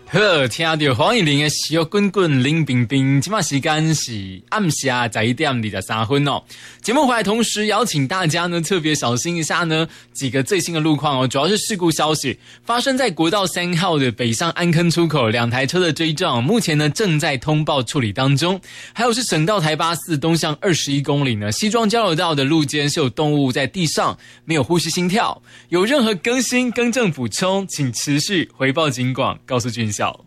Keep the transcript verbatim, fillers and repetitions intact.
好，听到黄以玲的小滚滚冷冰冰，今晚时间是暗下十一点二十三分哦。节目回来同时邀请大家呢特别小心一下呢几个最新的路况哦，主要是事故消息发生在国道三号的北上安坑出口，两台车的追撞，目前呢正在通报处理当中。还有是省道台八四东向二十一公里呢，西庄交流道的路肩是有动物在地上没有呼吸心跳，有任何更新更正补充，请持续回报警广，告诉军校。